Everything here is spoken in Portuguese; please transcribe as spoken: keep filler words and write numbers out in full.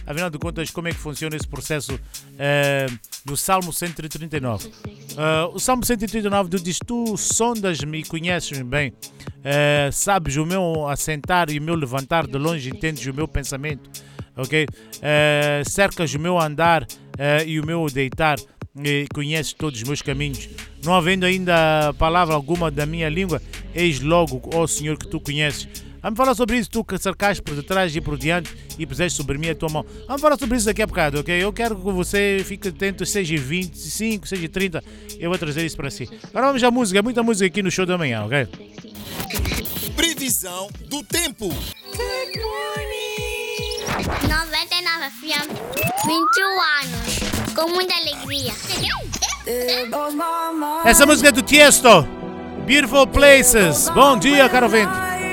afinal de contas, como é que funciona esse processo uh, do Salmo cento e trinta e nove. Uh, o Salmo cento e trinta e nove diz: tu sondas-me e conheces-me bem, uh, sabes o meu assentar e o meu levantar de longe, entendes o meu pensamento, ok? Uh, cercas o meu andar uh, e o meu deitar, e conheces todos os meus caminhos. Não havendo ainda palavra alguma da minha língua, eis logo, ó Senhor, que tu conheces. Vamos falar sobre isso, tu que cercaste por detrás e por diante e puseste sobre mim a tua mão. Vamos falar sobre isso daqui a bocado, ok? Eu quero que você fique atento, seja vinte e cinco, seja trinta, eu vou trazer isso para si. Agora vamos à música, muita música aqui no show da manhã, ok? Previsão do tempo. Good morning! noventa e nove F M, vinte e um anos, com muita alegria. Essa música é do Tiesto, Beautiful Places. Bom dia, caro vento.